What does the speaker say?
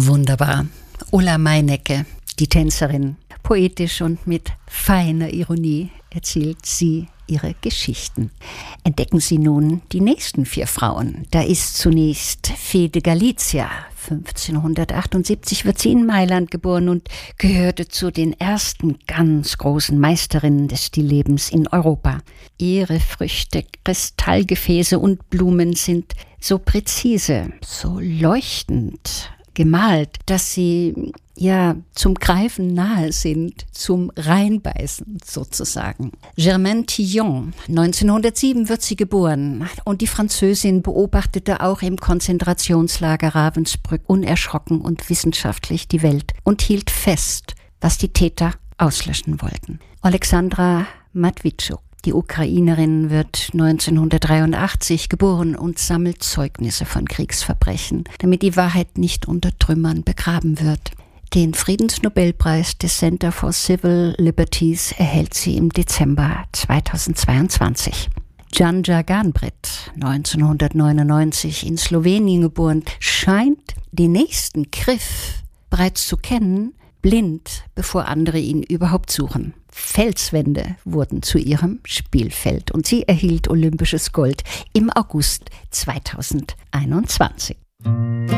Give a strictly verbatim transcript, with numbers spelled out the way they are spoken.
Wunderbar. Ulla Meinecke, die Tänzerin. Poetisch und mit feiner Ironie erzählt sie ihre Geschichten. Entdecken Sie nun die nächsten vier Frauen. Da ist zunächst Fede Galizia. fünfzehnhundertachtundsiebzig wird sie in Mailand geboren und gehörte zu den ersten ganz großen Meisterinnen des Stilllebens in Europa. Ihre Früchte, Kristallgefäße und Blumen sind so präzise, so leuchtend gemalt, dass sie ja zum Greifen nahe sind, zum Reinbeißen sozusagen. Germaine Tillon, neunzehnhundertsieben wird sie geboren und die Französin beobachtete auch im Konzentrationslager Ravensbrück unerschrocken und wissenschaftlich die Welt und hielt fest, was die Täter auslöschen wollten. Alexandra Matwitschuk, die Ukrainerin, wird neunzehnhundertdreiundachtzig geboren und sammelt Zeugnisse von Kriegsverbrechen, damit die Wahrheit nicht unter Trümmern begraben wird. Den Friedensnobelpreis des Center for Civil Liberties erhält sie im Dezember zweitausendzweiundzwanzig. Janja Garnbret, neunzehnhundertneunundneunzig in Slowenien geboren, scheint den nächsten Griff bereits zu kennen, blind, bevor andere ihn überhaupt suchen. Felswände wurden zu ihrem Spielfeld und sie erhielt olympisches Gold im August zweitausendeinundzwanzig.